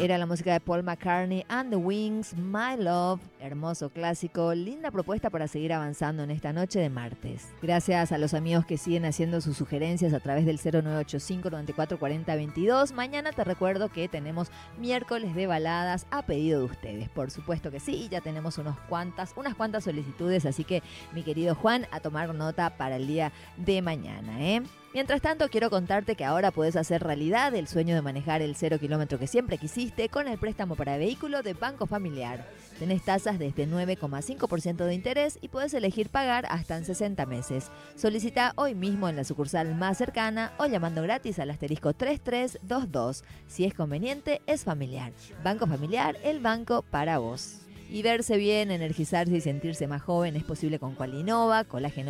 Era la música de Paul McCartney and the Wings, My Love, hermoso clásico, linda propuesta para seguir avanzando en esta noche de martes. Gracias a los amigos que siguen haciendo sus sugerencias a través del 0985 94 40 22. Mañana te recuerdo que tenemos miércoles de baladas a pedido de ustedes. Por supuesto que sí, ya tenemos unas cuantas solicitudes, así que mi querido Juan, a tomar nota para el día de mañana, ¿eh? Mientras tanto, quiero contarte que ahora puedes hacer realidad el sueño de manejar el 0 kilómetro que siempre quisiste con el préstamo para vehículo de Banco Familiar. Tenés tasas desde 9,5% de interés y puedes elegir pagar hasta en 60 meses. Solicita hoy mismo en la sucursal más cercana o llamando gratis al asterisco 3322. Si es conveniente, es familiar. Banco Familiar, el banco para vos. Y verse bien, energizarse y sentirse más joven es posible con Qualinova, colágeno